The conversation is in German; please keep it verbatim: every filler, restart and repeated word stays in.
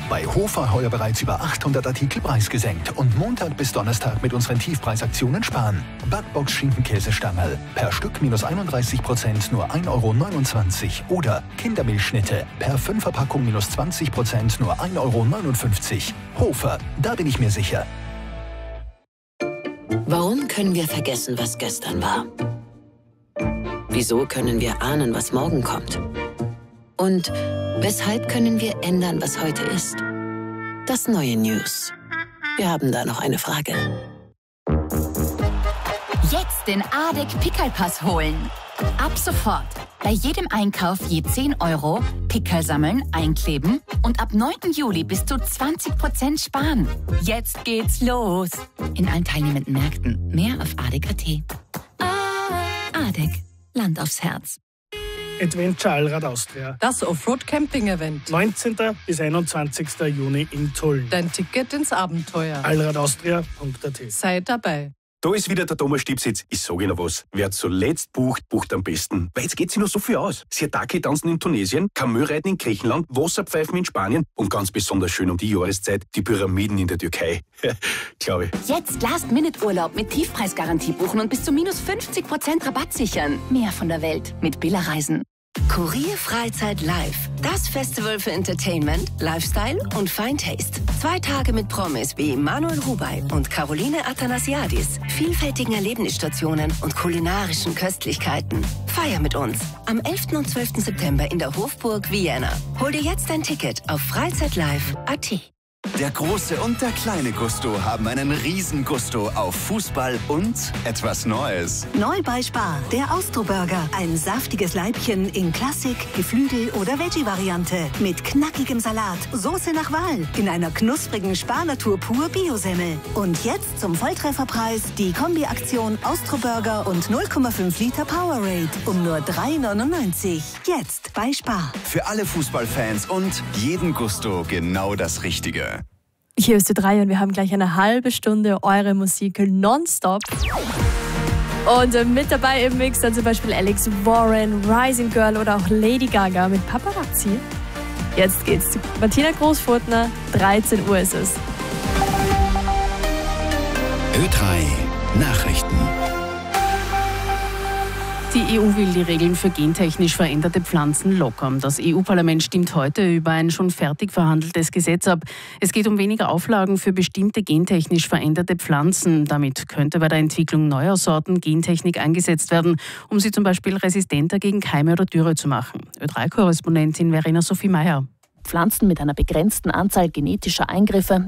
Bei Hofer heuer bereits über achthundert Artikel preisgesenkt und Montag bis Donnerstag mit unseren Tiefpreisaktionen sparen. Backbox Schinkenkäsestangerl per Stück minus einunddreißig Prozent nur ein Euro neunundzwanzig oder Kindermilchschnitte per Fünferpackung minus zwanzig Prozent nur ein Euro neunundfünfzig. Hofer, da bin ich mir sicher. Warum können wir vergessen, was gestern war? Wieso können wir ahnen, was morgen kommt? Und weshalb können wir ändern, was heute ist? Das neue News. Wir haben da noch eine Frage. Jetzt den A D E C Pickelpass holen. Ab sofort. Bei jedem Einkauf je zehn Euro, Pickel sammeln, einkleben und ab neunten Juli bis zu zwanzig Prozent sparen. Jetzt geht's los. In allen teilnehmenden Märkten. Mehr auf A D E C Punkt at. A D E C. Land aufs Herz. Adventure Allrad Austria. Das Offroad-Camping-Event. neunzehnten bis einundzwanzigsten Juni in Tulln. Dein Ticket ins Abenteuer. allradaustria punkt at. Sei dabei. Da ist wieder der Thomas Stipsitz. Ich sage Ihnen was. Wer zuletzt bucht, bucht am besten. Weil jetzt geht sich noch so viel aus. Siataki tanzen in Tunesien, Kamelreiten in Griechenland, Wasserpfeifen in Spanien und ganz besonders schön um die Jahreszeit die Pyramiden in der Türkei. Glaube ich. Jetzt Last-Minute-Urlaub mit Tiefpreisgarantie buchen und bis zu minus fünfzig Prozent Rabatt sichern. Mehr von der Welt mit Billa Reisen. Kurier Freizeit Live. Das Festival für Entertainment, Lifestyle und Fine Taste. Zwei Tage mit Promis wie Manuel Rubey und Caroline Athanasiadis, vielfältigen Erlebnisstationen und kulinarischen Köstlichkeiten. Feier mit uns am elften und zwölften September in der Hofburg Vienna. Hol dir jetzt ein Ticket auf freizeitlive punkt at. Der große und der kleine Gusto haben einen riesen Gusto auf Fußball und etwas Neues. Neu bei Spar, der Austro-Burger. Ein saftiges Leibchen in Klassik, Geflügel- oder Veggie-Variante. Mit knackigem Salat, Soße nach Wahl, in einer knusprigen Spar-Natur pur Biosemmel. Und jetzt zum Volltrefferpreis die Kombi-Aktion Austro-Burger und null Komma fünf Liter Powerade um nur drei neunundneunzig. Jetzt bei Spar. Für alle Fußballfans und jeden Gusto genau das Richtige. Hier ist Ö drei und wir haben gleich eine halbe Stunde eure Musik nonstop. Und äh, mit dabei im Mix dann zum Beispiel Alex Warren, Rising Girl oder auch Lady Gaga mit Paparazzi. Jetzt geht's zu Martina Großfurtner, dreizehn Uhr ist es. Ö drei Nachrichten. Die E U will die Regeln für gentechnisch veränderte Pflanzen lockern. Das E U-Parlament stimmt heute über ein schon fertig verhandeltes Gesetz ab. Es geht um weniger Auflagen für bestimmte gentechnisch veränderte Pflanzen. Damit könnte bei der Entwicklung neuer Sorten Gentechnik eingesetzt werden, um sie zum Beispiel resistenter gegen Keime oder Dürre zu machen. Ö drei Korrespondentin Verena Sophie Meyer. Pflanzen mit einer begrenzten Anzahl genetischer Eingriffe